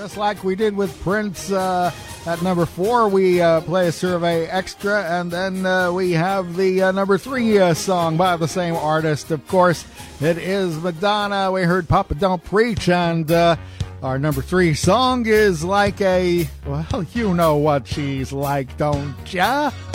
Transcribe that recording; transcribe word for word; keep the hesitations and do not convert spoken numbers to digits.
Just like we did with Prince uh, at number four, we uh, play a survey extra, and then uh, we have the uh, number three uh, song by the same artist. Of course, it is Madonna. We heard Papa Don't Preach, and uh, our number three song is like a, well, you know what she's like, don't ya?